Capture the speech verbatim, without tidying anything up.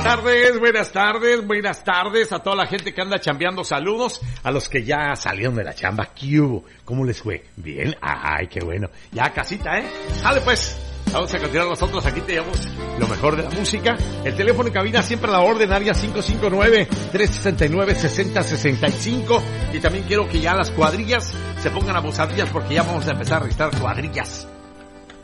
tardes, buenas tardes, buenas tardes a toda la gente que anda chambeando. Saludos a los que ya salieron de la chamba. ¿Qué hubo? ¿Cómo les fue? Bien, ay, qué bueno. Ya casita, ¿eh? Dale pues. Vamos a continuar nosotros, aquí te llevamos lo mejor de la música. El teléfono en cabina siempre a la orden, área cinco cinco nueve, tres seis nueve, seis cero seis cinco. Y también quiero que ya las cuadrillas se pongan abusadillas porque ya vamos a empezar a registrar cuadrillas